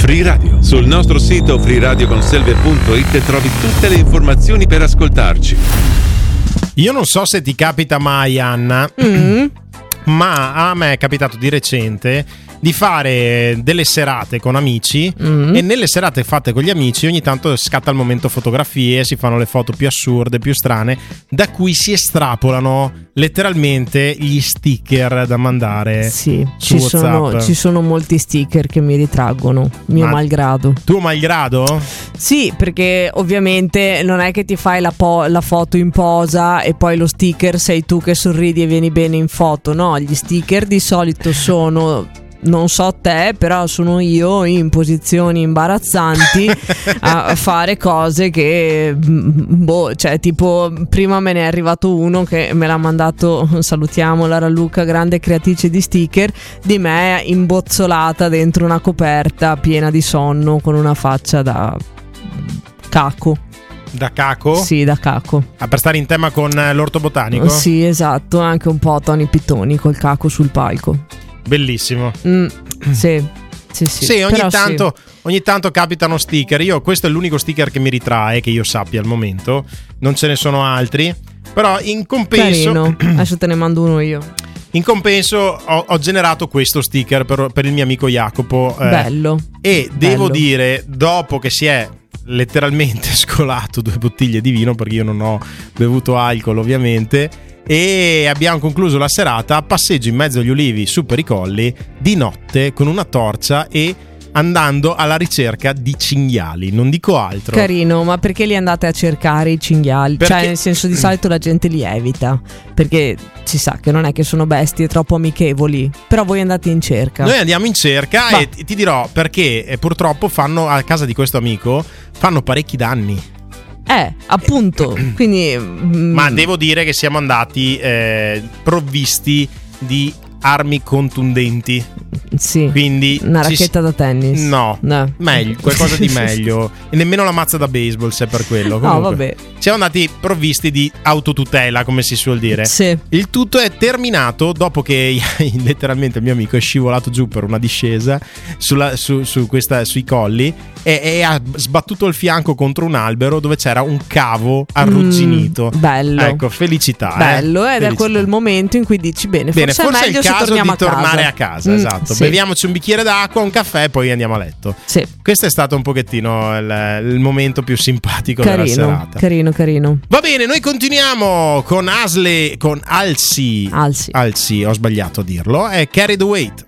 Free Radio. Sul nostro sito freeradioconselve.it trovi tutte le informazioni per ascoltarci. Io non so se ti capita mai, Anna, ma a me è capitato di recente di fare delle serate con amici e nelle serate fatte con gli amici ogni tanto scatta il momento fotografie, si fanno le foto più assurde, più strane, da cui si estrapolano letteralmente gli sticker da mandare su WhatsApp. Ci sono molti sticker che mi ritraggono, mio malgrado. Tuo malgrado? Sì, perché ovviamente non è che ti fai la foto in posa e poi lo sticker sei tu che sorridi e vieni bene in foto. No, gli sticker di solito sono, non so te, però sono io in posizioni imbarazzanti a fare cose che cioè tipo prima me ne è arrivato uno che me l'ha mandato, salutiamo Lara Luca, grande creatrice di sticker, di me imbozzolata dentro una coperta piena di sonno con una faccia da caco. Da caco? Sì, da caco. Per stare in tema con l'orto botanico? Sì, esatto, anche un po' Tony Pittoni col caco sul palco. Bellissimo. Sì, ogni tanto capitano sticker. Questo è l'unico sticker che mi ritrae, che io sappia al momento. Non ce ne sono altri. Però in compenso, carino. Adesso te ne mando uno io. In compenso ho generato questo sticker per il mio amico Jacopo. Bello. E devo dire, dopo che si è letteralmente scolato 2 bottiglie di vino, perché io non ho bevuto alcol ovviamente, e abbiamo concluso la serata a passeggio in mezzo agli ulivi su per i colli di notte con una torcia e andando alla ricerca di cinghiali, non dico altro. Carino, ma perché li andate a cercare i cinghiali? Perché... Cioè, nel senso, di solito la gente li evita, perché si sa che non è che sono bestie troppo amichevoli, però voi andate in cerca. Noi andiamo in cerca e ti dirò perché purtroppo fanno, a casa di questo amico, fanno parecchi danni. Appunto, quindi... Ma devo dire che siamo andati provvisti di armi contundenti. Sì. Quindi una racchetta da tennis. No. Meglio, qualcosa di meglio. E nemmeno la mazza da baseball, se è per quello. Comunque, no, vabbè. Siamo andati provvisti di autotutela, come si suol dire. Sì. Il tutto è terminato dopo che letteralmente il mio amico è scivolato giù per una discesa sui colli e ha sbattuto il fianco contro un albero dove c'era un cavo arrugginito. Bello. Ecco, felicità. Bello, ed è quello il momento in cui dici forse è meglio se torniamo di tornare a casa. Esatto. Sì. Beviamoci un bicchiere d'acqua, un caffè e poi andiamo a letto. Sì. Questo è stato un pochettino il momento più simpatico della serata. Carino. Va bene, noi continuiamo con Alci, ho sbagliato a dirlo, è Carry the Weight.